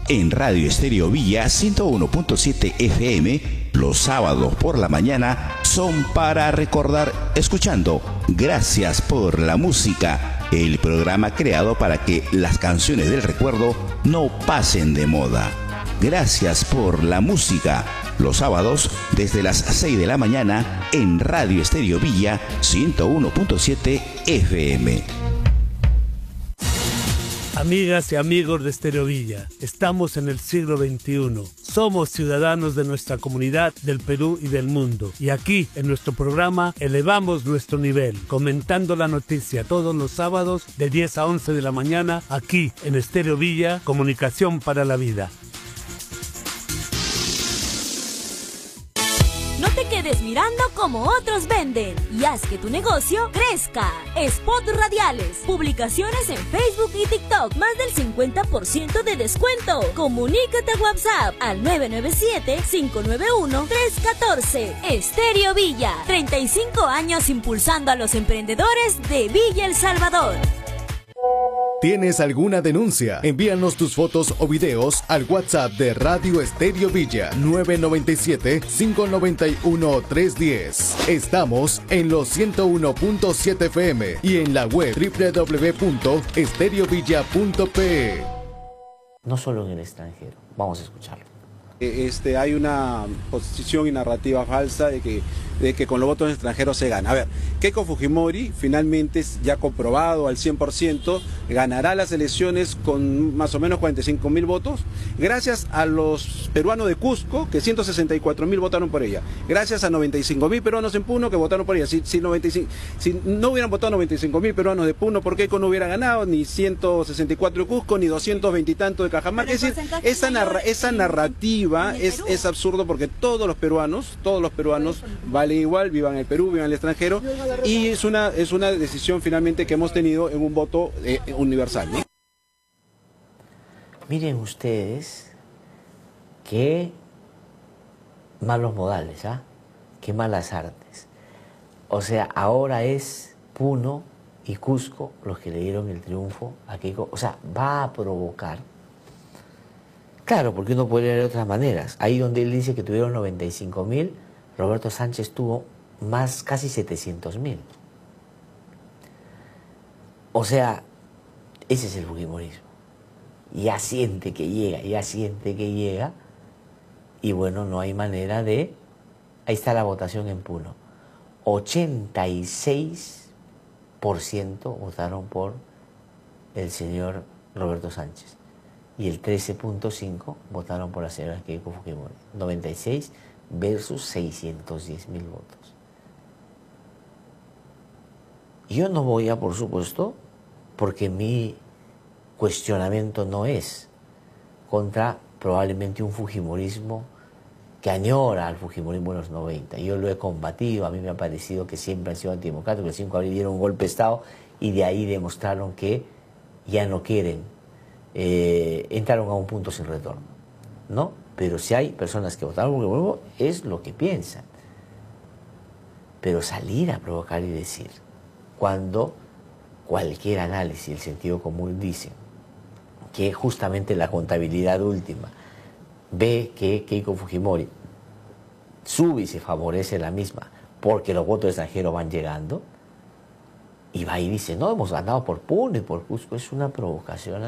En Radio Estéreo Villa 101.7 FM, los sábados por la mañana son para recordar escuchando Gracias por la Música, el programa creado para que las canciones del recuerdo no pasen de moda. Gracias por la Música, los sábados desde las 6 de la mañana en Radio Estéreo Villa 101.7 FM. Amigas y amigos de Estéreo Villa, estamos en el siglo XXI. Somos ciudadanos de nuestra comunidad, del Perú y del mundo. Y aquí, en nuestro programa, elevamos nuestro nivel, comentando la noticia todos los sábados de 10 a 11 de la mañana, aquí en Estéreo Villa, Comunicación para la Vida. No te quedes mirando como otros venden y haz que tu negocio crezca. Spots radiales, publicaciones en Facebook y TikTok, más del 50% de descuento. Comunícate a WhatsApp al 997-591-314. Estéreo Villa, 35 años impulsando a los emprendedores de Villa El Salvador. ¿Tienes alguna denuncia? Envíanos tus fotos o videos al WhatsApp de Radio Estéreo Villa 997-591-310. Estamos en los 101.7 FM y en la web www.estereovilla.pe. No solo en el extranjero. Vamos a escucharlo. Hay una posición y narrativa falsa de que con los votos extranjeros se gana. A ver, Keiko Fujimori finalmente es ya comprobado al 100%, ganará las elecciones con más o menos 45.000 votos, gracias a los peruanos de Cusco, que 164.000 votaron por ella, gracias a 95.000 peruanos en Puno que votaron por ella. Si no hubieran votado 95.000 peruanos de Puno, ¿por Keiko no hubiera ganado? Ni 164 de Cusco, ni 220 y tanto de Cajamarca. Es decir, esa narrativa es absurdo, porque todos los peruanos valen igual, vivan en el Perú, vivan en el extranjero, y es una decisión finalmente que hemos tenido en un voto universal, ¿no? Miren ustedes qué malos modales, ¿ah? Qué malas artes. O sea, ahora es Puno y Cusco los que le dieron el triunfo a Keiko. O sea, va a provocar. Claro, porque uno puede leer de otras maneras. Ahí donde él dice que tuvieron 95.000, Roberto Sánchez tuvo más, casi 700.000. O sea, ese es el fujimorismo. Ya siente que llega, y bueno, no hay manera de... Ahí está la votación en Puno. 86% votaron por el señor Roberto Sánchez. Y el 13.5% votaron por la señora Keiko Fujimori. 96 versus 610.000 votos. Yo no voy a, por supuesto, porque mi cuestionamiento no es contra probablemente un fujimorismo que añora al fujimorismo de los 90. Yo lo he combatido, a mí me ha parecido que siempre han sido antidemocráticos, el 5 de abril dieron un golpe de Estado y de ahí demostraron que ya no quieren, entraron a un punto sin retorno, ¿no? Pero si hay personas que votaron por fujimorismo, es lo que piensan. Pero salir a provocar y decir, cuando cualquier análisis, el sentido común dice que justamente la contabilidad última ve que Keiko Fujimori sube y se favorece la misma porque los votos extranjeros van llegando, y va y dice, no, hemos ganado por Puno y por Cusco, es una provocación